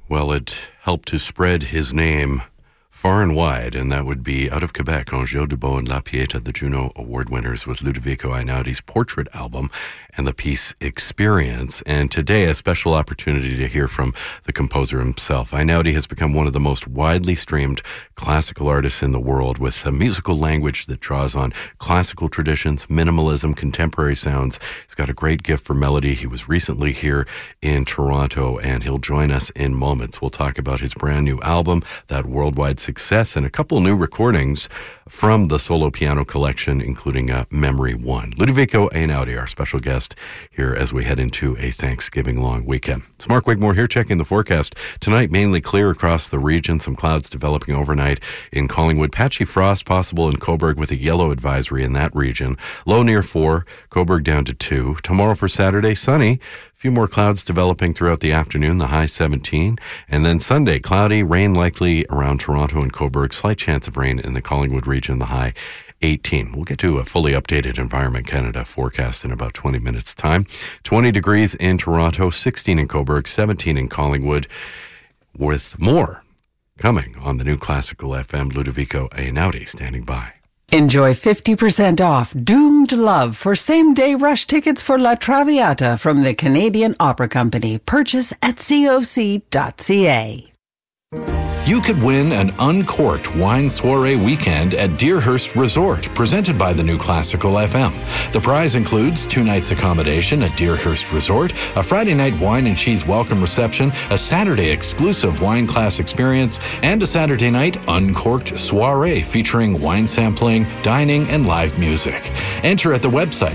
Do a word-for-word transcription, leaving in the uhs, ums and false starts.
Well, it helped to spread his name far and wide, and that would be out of Quebec, Angel Dubois and La Pieta, the Juno Award winners with Ludovico Einaudi's portrait album and the piece Experience. And today, a special opportunity to hear from the composer himself. Einaudi has become one of the most widely streamed classical artists in the world, with a musical language that draws on classical traditions, minimalism, contemporary sounds. He's got a great gift for melody. He was recently here in Toronto, and he'll join us in moments. We'll talk about his brand new album, that worldwide success, and a couple new recordings from the solo piano collection, including uh, Memory One. Ludovico Einaudi, our special guest here as we head into a Thanksgiving long weekend. It's Mark Wigmore here checking the forecast. Tonight, mainly clear across the region. Some clouds developing overnight in Collingwood. Patchy frost possible in Cobourg with a yellow advisory in that region. Low near four. Cobourg down to two. Tomorrow for Saturday, sunny. A few more clouds developing throughout the afternoon, the high seventeen. And then Sunday, cloudy, rain likely around Toronto and Cobourg. Slight chance of rain in the Collingwood region, the high eighteen. We'll get to a fully updated Environment Canada forecast in about twenty minutes' time. twenty degrees in Toronto, sixteen in Cobourg, seventeen in Collingwood, with more coming on the new Classical F M. Ludovico Einaudi standing by. Enjoy fifty percent off Doomed Love for same-day rush tickets for La Traviata from the Canadian Opera Company. Purchase at C O C dot C A. You could win an uncorked wine soiree weekend at Deerhurst Resort, presented by the new Classical F M. The prize includes two nights accommodation at Deerhurst Resort, a Friday night wine and cheese welcome reception, a Saturday exclusive wine class experience, and a Saturday night uncorked soiree featuring wine sampling, dining, and live music. Enter at the website